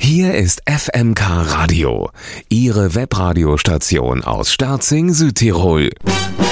Hier ist FMK Radio, Ihre Webradiostation aus Sterzing, Südtirol.